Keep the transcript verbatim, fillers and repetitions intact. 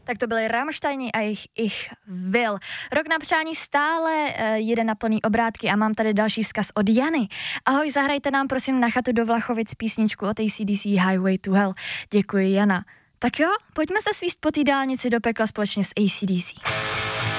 Tak to byly Rammsteini a jejich Ich Will. Rok na přání stále uh, jede na plný obrátky a mám tady další vzkaz od Jany. Ahoj, zahrajte nám prosím na chatu do Vlachovic písničku od A C D C Highway to Hell. Děkuji, Jana. Tak jo, pojďme se svíst po té dálnici do pekla společně s A C D C.